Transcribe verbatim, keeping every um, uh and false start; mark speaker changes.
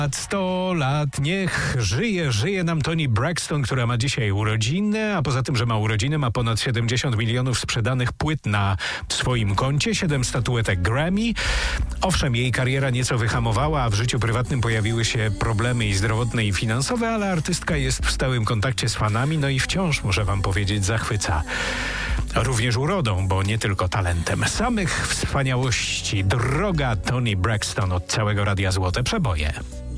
Speaker 1: sto lat, niech żyje, żyje nam Toni Braxton, która ma dzisiaj urodziny, a poza tym, że ma urodziny, ma ponad siedemdziesiąt milionów sprzedanych płyt na swoim koncie, siedem statuetek Grammy. Owszem, jej kariera nieco wyhamowała, a w życiu prywatnym pojawiły się problemy i zdrowotne, i finansowe, ale artystka jest w stałym kontakcie z fanami, no i wciąż, muszę wam powiedzieć, zachwyca. Również urodą, bo nie tylko talentem. Samych wspaniałości. Droga Toni Braxton od całego Radia Złote Przeboje.